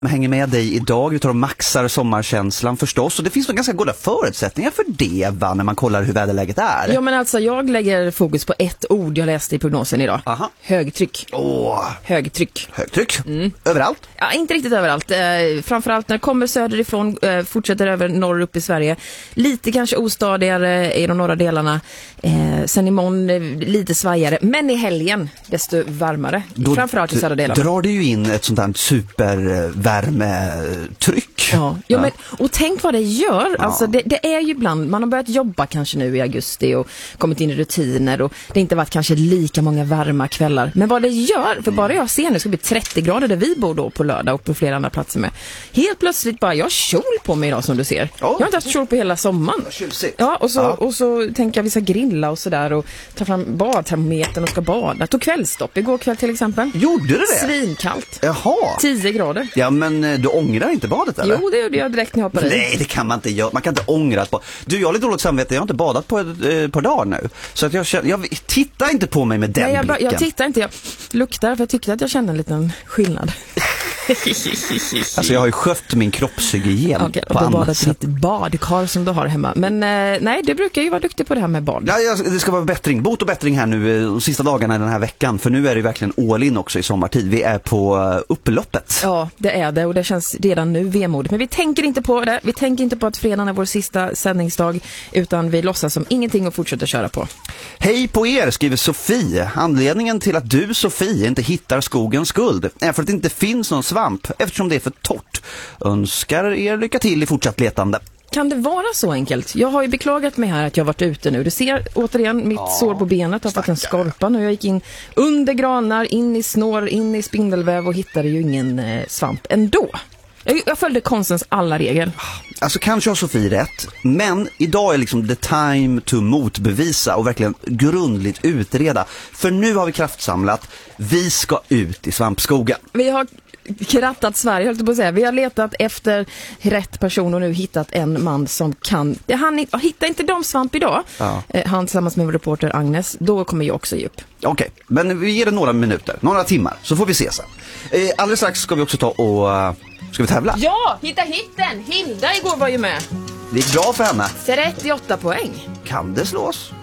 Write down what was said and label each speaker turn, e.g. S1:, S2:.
S1: hänger med dig idag. Vi tar och maxar sommarkänslan förstås. Och det finns nog ganska goda förutsättningar för det, va, när man kollar hur väderläget är.
S2: Ja, men alltså jag lägger fokus på ett ord jag läste i prognosen idag.
S1: Aha.
S2: Högtryck. Högtryck.
S1: Högtryck? Överallt?
S2: Ja, inte riktigt överallt. Framförallt när det kommer söderifrån, fortsätter över norr upp i Sverige. Lite kanske ostadigare i de norra delarna. Sen imorgon lite svajare. Men i helgen desto varmare. Framförallt i södra delarna.
S1: Drar det ju in ett sånt här supervärmetryck.
S2: Ja. Men, och tänk vad det gör. Ja. Alltså det är ju ibland, man har börjat jobba kanske nu i augusti och kommit in i rutiner och det har inte varit kanske lika många varma kvällar. Men vad det gör, för bara jag ser nu ska det bli 30 grader där vi bor då på lördag och på flera andra platser med. Helt plötsligt bara, jag har kjol på mig idag som du ser. Jag har inte haft kjol på hela sommaren. Ja, och så tänker jag vi ska grilla och sådär och ta fram badtermometern och ska bada. Tog kvällstopp igår kväll till exempel.
S1: Gjorde du det?
S2: Svinkallt.
S1: Jaha.
S2: 10 grader.
S1: Ja, men du ångrar inte badet eller?
S2: Jo, det gjorde jag direkt när jag hoppade i.
S1: Nej, det kan man inte göra. Man kan inte ångra på. Du, jag har lite dåligt samvete. Jag har inte badat på ett par dagar nu. Så att jag tittar inte på mig med den blicken.
S2: Jag tittar inte. Jag luktar för jag tyckte att jag kände en liten skillnad.
S1: Alltså jag har ju skött min kroppshygien på annat sätt.
S2: Ditt badkar som du har hemma. Men nej, det brukar ju vara duktig på det här med bad.
S1: Ja, det ska vara bättring, bot och bättring här nu de sista dagarna i den här veckan. För nu är det verkligen all in också i sommartid. Vi är på upploppet.
S2: Ja, det är det och det känns redan nu vemodigt. Men vi tänker inte på det. Vi tänker inte på att fredagen är vår sista sändningsdag. Utan vi låtsas som ingenting och fortsätter köra på.
S1: Hej på er, skriver Sofie. Anledningen till att du, Sofie, inte hittar skogens guld är för att det inte finns någon svamp eftersom det är för torrt. Önskar er lycka till i fortsatt letande.
S2: Kan det vara så enkelt? Jag har ju beklagat mig här att jag varit ute nu. Du ser återigen mitt sår på benet har fått en skorpa nu. Jag gick in under granar, in i snår, in i spindelväv och hittade ju ingen svamp ändå. Jag följde konstens alla regler.
S1: Alltså kanske har Sofie rätt, men idag är liksom the time to motbevisa och verkligen grundligt utreda. För nu har vi kraftsamlat. Vi ska ut i svampskogen.
S2: Vi har krattat Sverige, höll jag på att säga. Vi har letat efter rätt person och nu hittat en man som kan. Han hittar inte de svamp idag. Ja. Han tillsammans med vår reporter Agnes. Då kommer jag också ge upp.
S1: Okej, men vi ger det några minuter, några timmar, så får vi se sen. Alldeles strax ska vi också ta och... Ska vi tävla?
S2: Ja, hitta hitten! Hilda igår var ju med.
S1: Det gick bra för henne.
S2: 38 poäng.
S1: Kan det slås?